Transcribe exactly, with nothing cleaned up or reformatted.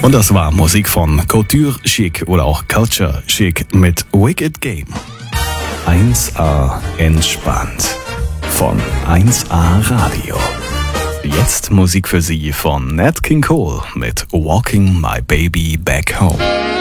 Und das war Musik von Couture Chic oder auch Culture Chic mit Wicked Game. eins A entspannt von eins A Radio. Jetzt Musik für Sie von Nat King Cole mit Walking My Baby Back Home.